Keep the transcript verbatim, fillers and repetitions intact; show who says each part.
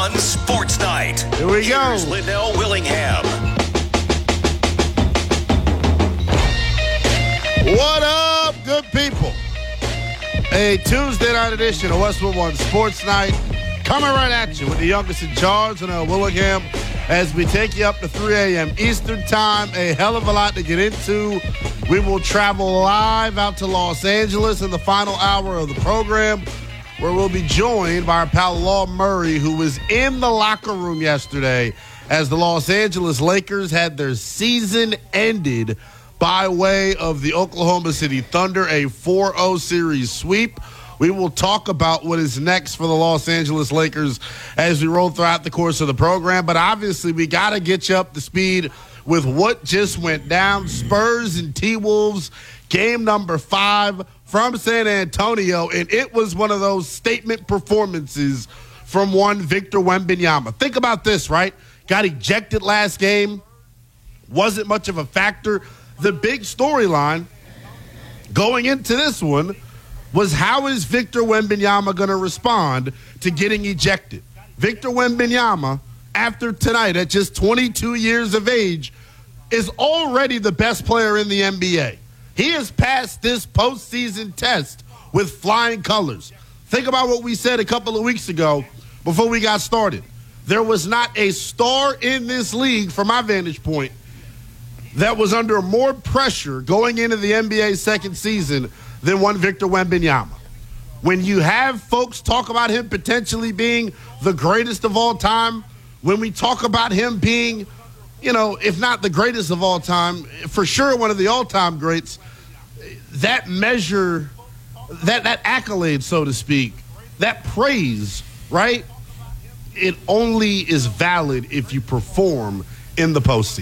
Speaker 1: one Sports Night.
Speaker 2: Here we
Speaker 1: Here's
Speaker 2: go.
Speaker 1: Linnell Willingham.
Speaker 2: What up, good people? A Tuesday night edition of Westwood One Sports Night. Coming right at you with the youngest in charge, Linnell Willingham, as we take you up to three a.m. Eastern Time. A hell of a lot to get into. We will travel live out to Los Angeles in the final hour of the program, where we'll be joined by our pal Law Murray, who was in the locker room yesterday as the Los Angeles Lakers had their season ended by way of the Oklahoma City Thunder, a four oh series sweep. We will talk about what is next for the Los Angeles Lakers as we roll throughout the course of the program. But obviously, we got to get you up to speed with what just went down. Spurs and T-Wolves, game number five from San Antonio. And it was one of those statement performances from one Victor Wembanyama. Think about this, right? Got ejected last game. Wasn't much of a factor. The big storyline going into this one was, how is Victor Wembanyama going to respond to getting ejected? Victor Wembanyama, after tonight at just twenty-two years of age, is already the best player in the N B A. He has passed this postseason test with flying colors. Think about what we said a couple of weeks ago before we got started. There was not a star in this league, from my vantage point, that was under more pressure going into the N B A's second season than one Victor Wembanyama. When you have folks talk about him potentially being the greatest of all time, when we talk about him being, you know, if not the greatest of all time, for sure one of the all-time greats, that measure, that, that accolade, so to speak, that praise, right, it only is valid if you perform in the postseason.